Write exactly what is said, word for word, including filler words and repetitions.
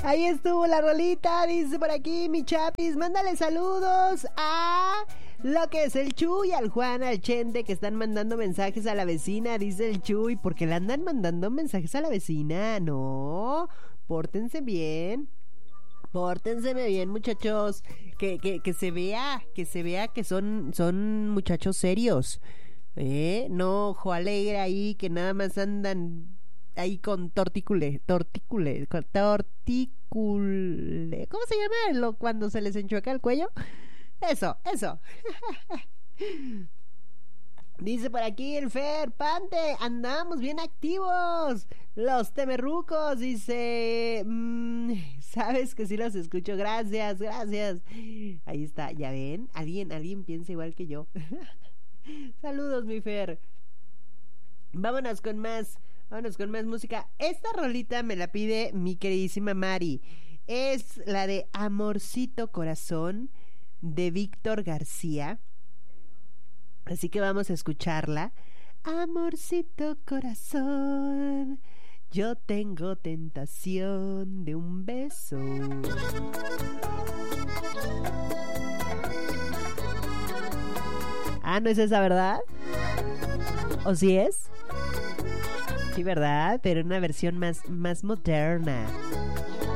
Ahí estuvo la rolita, dice por aquí mi chapis. Mándale saludos a lo que es el Chuy, al Juan, al Chente, que están mandando mensajes a la vecina, dice el Chuy. ¿Por qué le andan mandando mensajes a la vecina? No, pórtense bien. Pórtense bien, muchachos. Que, que, que se vea, que se vea que son, son muchachos serios. ¿Eh? No, ojo alegre ahí, que nada más andan ahí con tortícule, tortícule, con tortícule. ¿Cómo se llama lo, cuando se les enchueca el cuello? Eso, eso. Dice por aquí el Fer, Pante, andamos bien activos. Los temerrucos, dice, mmm, sabes que sí los escucho, gracias, gracias. Ahí está, ya ven, alguien, alguien piensa igual que yo. Saludos, mi Fer. Vámonos con más, vámonos con más música. Esta rolita me la pide mi queridísima Mari. Es la de Amorcito Corazón, de Víctor García. Así que vamos a escucharla. Amorcito corazón, yo tengo tentación de un beso. Ah, ¿no es esa, verdad? ¿O sí es? Sí, ¿verdad? Pero en una versión más, más moderna.